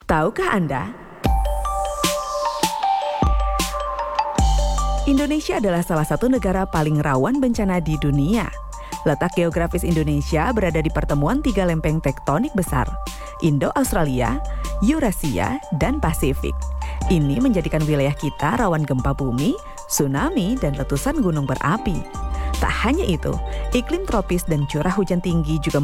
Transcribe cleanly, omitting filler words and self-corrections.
Tahukah Anda? Indonesia adalah salah satu negara paling rawan bencana di dunia. Letak geografis Indonesia berada di pertemuan 3 lempeng tektonik besar, Indo-Australia, Eurasia, dan Pasifik. Ini menjadikan wilayah kita rawan gempa bumi, tsunami, dan letusan gunung berapi. Tak hanya itu, iklim tropis dan curah hujan tinggi juga